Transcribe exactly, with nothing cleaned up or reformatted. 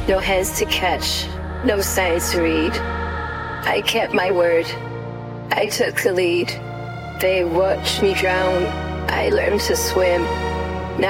No hands to catch, no signs to read. I kept my word. I took the lead. They watched me drown. I learned to swim.